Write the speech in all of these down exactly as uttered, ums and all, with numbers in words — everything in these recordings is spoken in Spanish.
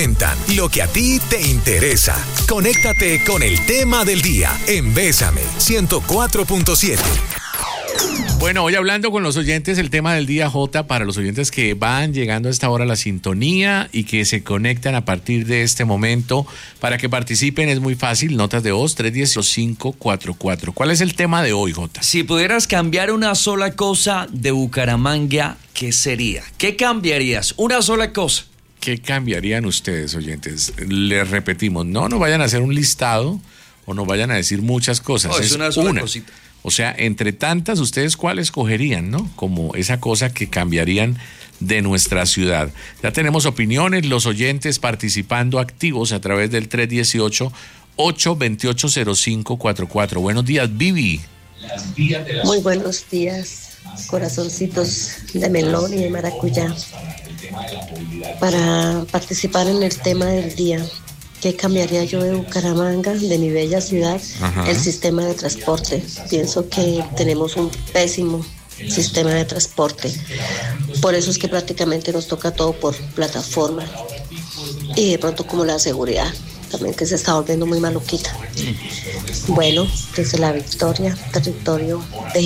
comentan lo que a ti te interesa. Conéctate con el tema del día en Bésame ciento cuatro punto siete. Bueno, hoy hablando con los oyentes, el tema del día, J, para los oyentes que van llegando a esta hora a la sintonía y que se conectan a partir de este momento, para que participen es muy fácil, notas de voz, tres uno cero cinco cuatro cuatro. ¿Cuál es el tema de hoy, J? Si pudieras cambiar una sola cosa de Bucaramanga, ¿qué sería? ¿Qué cambiarías? Una sola cosa. ¿Qué cambiarían ustedes, oyentes? Les repetimos, no nos vayan a hacer un listado o nos vayan a decir muchas cosas. No, es, es una sola una. cosita. O sea, entre tantas, ¿ustedes cuál escogerían, no? Como esa cosa que cambiarían de nuestra ciudad. Ya tenemos opiniones, los oyentes participando activos a través del tres uno ocho, ocho dos ocho, cero cinco cuatro cuatro. Buenos días, Vivi. Muy buenos días, corazoncitos de melón y de maracuyá. Para participar en el tema del día, ¿qué cambiaría yo de Bucaramanga, de mi bella ciudad? Ajá. El sistema de transporte. Pienso que tenemos un pésimo sistema de transporte. Por eso es que prácticamente nos toca todo por plataforma. Y de pronto como la seguridad, también que se está volviendo muy maluquita. Bueno, desde la Victoria, territorio,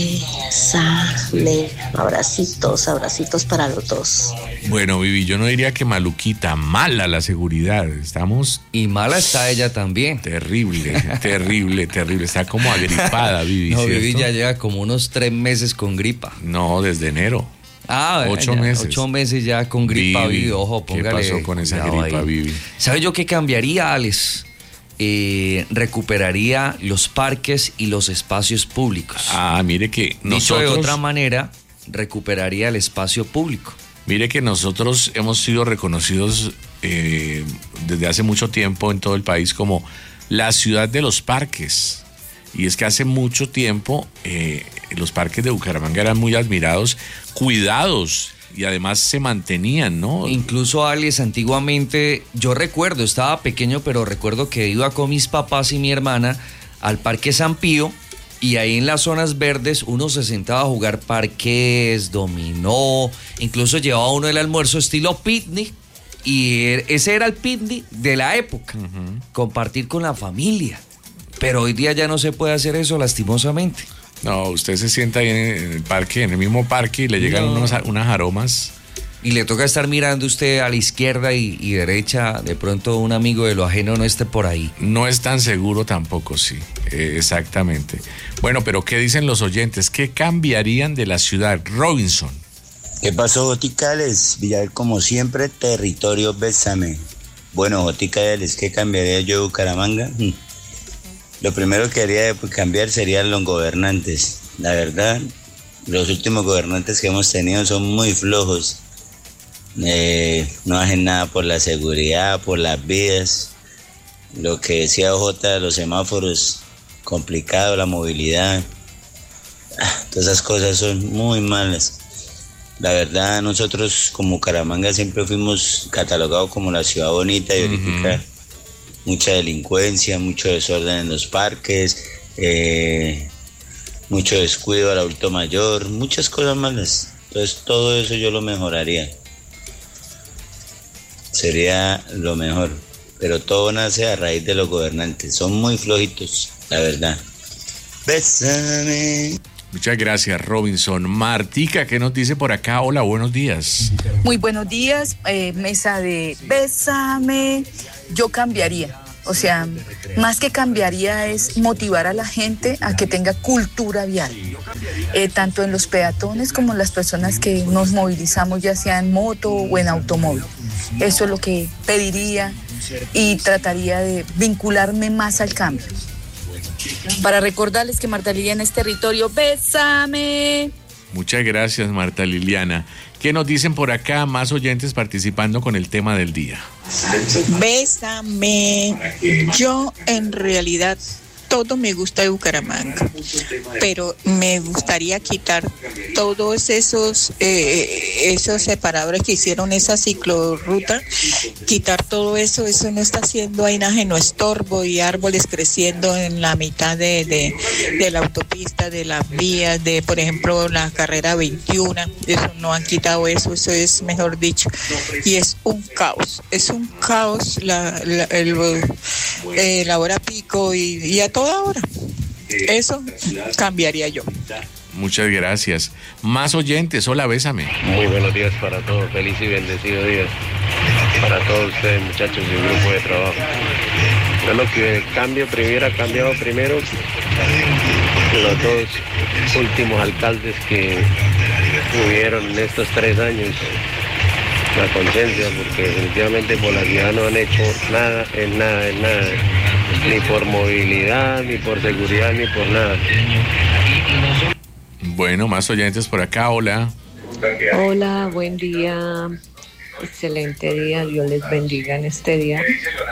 bésame. Abracitos, abracitos para los dos. Bueno, Vivi, yo no diría que maluquita, mala la seguridad. Estamos... Y mala está ella también. Terrible, terrible, terrible. Está como agripada, Vivi. No, ¿cierto? Vivi ya lleva como unos tres meses con gripa. No, desde enero. Ah, ocho ya, meses. Ocho meses ya con gripa, Vivi. Vivi. Ojo, póngale. ¿Qué pasó con esa gripa, ahí. Vivi? ¿Sabe yo qué cambiaría, Alex? Eh, recuperaría los parques y los espacios públicos. Ah, mire que nosotros... Dicho de otra manera, recuperaría el espacio público. Mire que nosotros hemos sido reconocidos eh, desde hace mucho tiempo en todo el país como la ciudad de los parques. Y es que hace mucho tiempo eh, los parques de Bucaramanga eran muy admirados, cuidados, y además se mantenían, ¿no? Incluso, Alex, antiguamente, yo recuerdo, estaba pequeño, pero recuerdo que iba con mis papás y mi hermana al Parque San Pío, y ahí en las zonas verdes uno se sentaba a jugar parqués, dominó, incluso llevaba uno el almuerzo estilo picnic, y ese era el picnic de la época, uh-huh. Compartir con la familia. Pero hoy día ya no se puede hacer eso, lastimosamente. No, usted se sienta ahí en el parque, en el mismo parque, y le llegan no. unos, unas aromas. Y le toca estar mirando usted a la izquierda y, y derecha, de pronto un amigo de lo ajeno no esté por ahí. No es tan seguro tampoco, sí, eh, exactamente. Bueno, pero ¿qué dicen los oyentes? ¿Qué cambiarían de la ciudad? Robinson. ¿Qué pasó, Joticales? Villar, como siempre, territorio bésame. Bueno, Joticales, ¿qué cambiaría yo de Bucaramanga? Lo primero que haría pues, cambiar serían los gobernantes. La verdad, los últimos gobernantes que hemos tenido son muy flojos. Eh, no hacen nada por la seguridad, por las vías. Lo que decía J, los semáforos, complicado, la movilidad. Todas esas cosas son muy malas. La verdad, nosotros como Bucaramanga siempre fuimos catalogados como la ciudad bonita y ahorita... Uh-huh. Mucha delincuencia, mucho desorden en los parques, eh, mucho descuido al adulto mayor, muchas cosas malas. Entonces todo eso yo lo mejoraría. Sería lo mejor. Pero todo nace a raíz de los gobernantes. Son muy flojitos, la verdad. Bésame. Muchas gracias, Robinson. Martica, ¿qué nos dice por acá? Hola, buenos días. Muy buenos días, eh, mesa de Bésame. Yo cambiaría, o sea, más que cambiaría es motivar a la gente a que tenga cultura vial, eh, tanto en los peatones como en las personas que nos movilizamos, ya sea en moto o en automóvil. Eso es lo que pediría y trataría de vincularme más al cambio. Para recordarles que Marta Liliana es territorio Bésame. Muchas gracias, Marta Liliana. ¿Qué nos dicen por acá más oyentes participando con el tema del día? Bésame. Yo en realidad todo me gusta de Bucaramanga, pero me gustaría quitar todos esos eh, esos separadores que hicieron esa ciclorruta, quitar todo eso, eso no está haciendo ainágeno estorbo y árboles creciendo en la mitad de, de, de la autopista, de las vías, de por ejemplo la carrera veintiuno, eso no han quitado eso, eso es mejor dicho, y es un caos, es un caos la, la, el, eh, la hora pico y, y a toda hora. Eso cambiaría yo. Muchas gracias. Más oyentes, hola, bésame. Muy buenos días para todos, feliz y bendecido día para todos ustedes, muchachos y un grupo de trabajo. Yo lo que cambio, hubiera cambiado primero los dos últimos alcaldes que tuvieron en estos tres años, la conciencia, porque definitivamente por la ciudad no han hecho nada, en nada, en nada, ni por movilidad, ni por seguridad, ni por nada. Bueno, más oyentes por acá, hola. Hola, buen día, excelente día, Dios les bendiga en este día.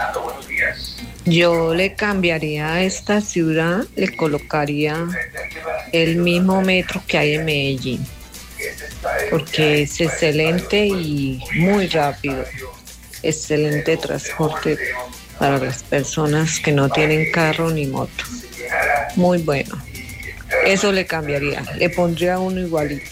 Yo le cambiaría a esta ciudad, le colocaría el mismo metro que hay en Medellín, porque es excelente y muy rápido, excelente transporte para las personas que no tienen carro ni moto, muy bueno. Eso le cambiaría, le pondría uno igualito.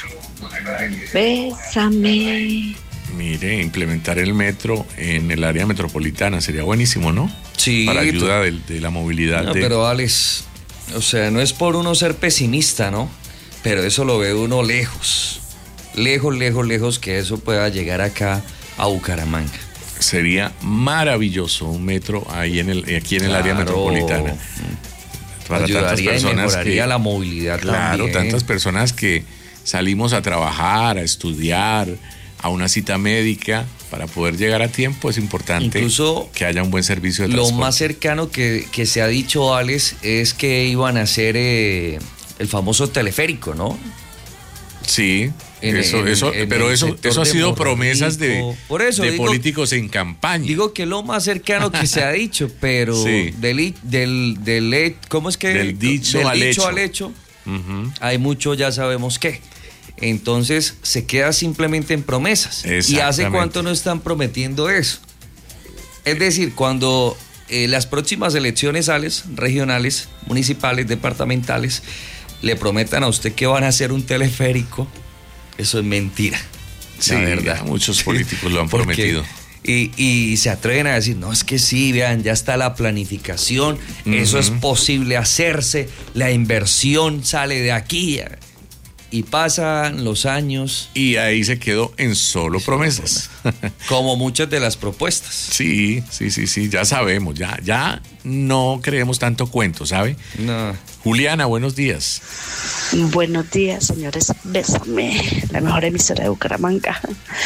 Bésame. Mire, implementar el metro en el área metropolitana sería buenísimo, ¿no? Sí. Para ayuda de, de la movilidad. No, de... pero Alex, o sea, no es por uno ser pesimista, ¿no? Pero eso lo ve uno lejos, lejos, lejos, lejos que eso pueda llegar acá a Bucaramanga. Sería maravilloso un metro ahí en el, aquí en el claro. área metropolitana. Para ayudaría tantas personas y mejoraría que, la movilidad claro, también. tantas personas que salimos a trabajar, a estudiar, a una cita médica, para poder llegar a tiempo es importante incluso que haya un buen servicio de lo transporte. Lo más cercano que, que se ha dicho, Alex, es que iban a hacer eh, el famoso teleférico, ¿no? Sí, en, eso, en, eso, en pero eso, eso ha sido promesas de, Por eso, de digo, políticos en campaña. Digo que lo más cercano que se ha dicho, pero sí. del, del, del, ¿cómo es que? Del dicho, del al, dicho hecho. al hecho. Uh-huh. Hay mucho, ya sabemos qué. Entonces se queda simplemente en promesas. ¿Y hace cuánto no están prometiendo eso? Es decir, cuando eh, las próximas elecciones sales, regionales, municipales, departamentales, le prometan a usted que van a hacer un teleférico, eso es mentira. Sí, la verdad, muchos políticos lo han Porque, prometido. Y, y se atreven a decir, no, es que sí, vean, ya está la planificación, uh-huh. eso es posible hacerse, la inversión sale de aquí. Y pasan los años. Y ahí se quedó en solo promesas. Como muchas de las propuestas. Sí, sí, sí, sí, ya sabemos, ya, ya no creemos tanto cuento, ¿sabe? No. Juliana, buenos días. Buenos días, señores. Bésame, la mejor emisora de Bucaramanga.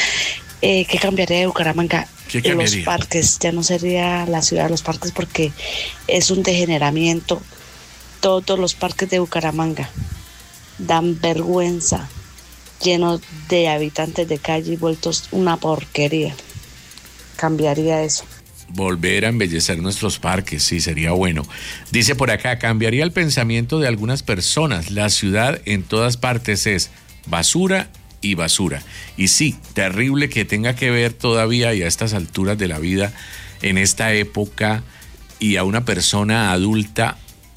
Eh, ¿Qué cambiaría de Bucaramanga? ¿Qué cambiaría? Los parques, ya no sería la ciudad de los parques porque es un degeneramiento. Todos los parques de Bucaramanga dan vergüenza, llenos de habitantes de calle y vueltos una porquería. Cambiaría eso. Volver a embellecer nuestros parques, sí, sería bueno. Dice por acá, cambiaría el pensamiento de algunas personas. La ciudad en todas partes es basura y basura. Y sí, terrible que tenga que ver todavía y a estas alturas de la vida, en esta época, y a una persona adulta,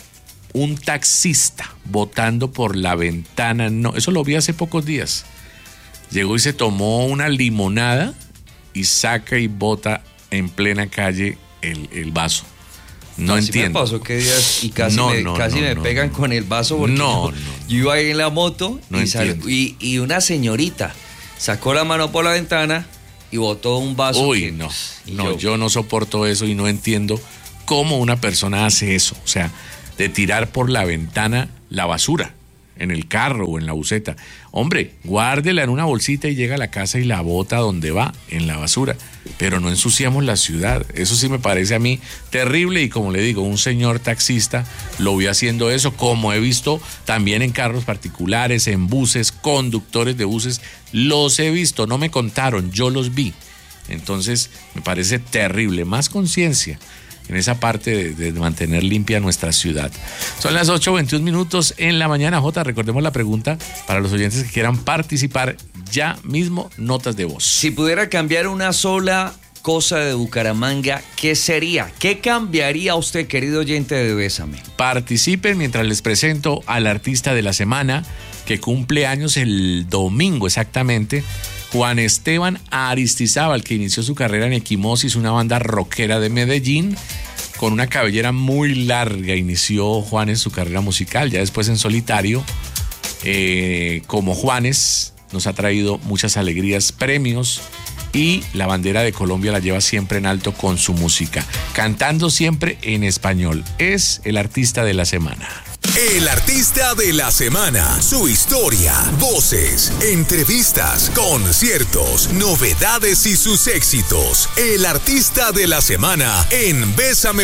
un taxista botando por la ventana. No, eso lo vi hace pocos días. Llegó y se tomó una limonada y saca y bota en plena calle el, el vaso. No Así entiendo. Me pasó que días y casi no, me, no, casi no, me no, pegan no. con el vaso porque no, yo, no. yo iba ahí en la moto no y, sal, y, y una señorita sacó la mano por la ventana y botó un vaso. Uy, que, no, y no, yo, yo no soporto eso y no entiendo cómo una persona hace eso. O sea, de tirar por la ventana la basura en el carro o en la buseta. Hombre, guárdela en una bolsita y llega a la casa y la bota donde va, en la basura. Pero no ensuciamos la ciudad. Eso sí me parece a mí terrible y como le digo, un señor taxista lo vi haciendo eso, como he visto también en carros particulares, en buses, conductores de buses, los he visto, no me contaron, yo los vi. Entonces me parece terrible, más conciencia. en esa parte de, de mantener limpia nuestra ciudad. Son las ocho veintiún minutos en la mañana, Jota. Recordemos la pregunta para los oyentes que quieran participar ya mismo, notas de voz. Si pudiera cambiar una sola cosa de Bucaramanga, ¿qué sería? ¿Qué cambiaría usted, querido oyente de Bésame? Participen mientras les presento al artista de la semana, que cumple años el domingo exactamente, Juan Esteban Aristizábal, que inició su carrera en Equimosis, una banda rockera de Medellín, con una cabellera muy larga. Inició Juanes su carrera musical, ya después en solitario, eh, como Juanes, nos ha traído muchas alegrías, premios, y la bandera de Colombia la lleva siempre en alto con su música, cantando siempre en español. Es el artista de la semana. El artista de la semana, su historia, voces, entrevistas, conciertos, novedades y sus éxitos. El artista de la semana en Bésame